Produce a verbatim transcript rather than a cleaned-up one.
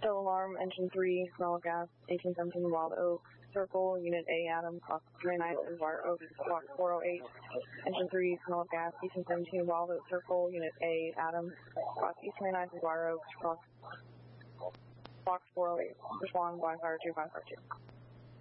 Show alarm, engine three, small gas, eighteen seventeen Wild Oak, circle, unit A, Adam, cross twenty-nine, Wire Oak, block four oh eight, engine three, small gas, eighteen seventeen Wild Oak, circle, unit A, Adam, cross East twenty-nine, Wire Oak, cross block four oh eight, respond by fire two five five two.